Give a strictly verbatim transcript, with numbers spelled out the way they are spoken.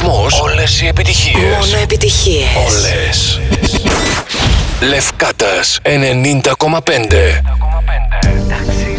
ρυθμός, όλες οι επιτυχίες. Μόνο επιτυχίες. Όλες. Λευκάτας ενενήντα κόμμα πέντε.